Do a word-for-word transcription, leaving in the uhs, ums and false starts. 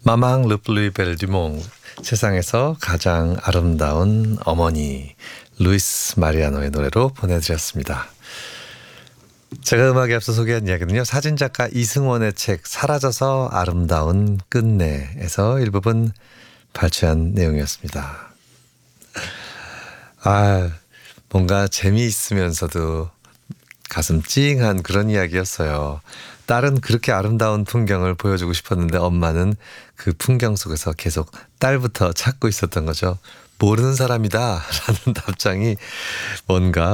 마망 르플루이 벨듀몽, 세상에서 가장 아름다운 어머니, 루이스 마리아노의 노래로 보내드렸습니다. 제가 음악에 앞서 소개한 이야기는요, 사진작가 이승원의 책 사라져서 아름다운 끝내에서 일부분 발췌한 내용이었습니다. 아, 뭔가 재미있으면서도 가슴 찡한 그런 이야기였어요. 딸은 그렇게 아름다운 풍경을 보여주고 싶었는데 엄마는 그 풍경 속에서 계속 딸부터 찾고 있었던 거죠. 모르는 사람이다 라는 답장이 뭔가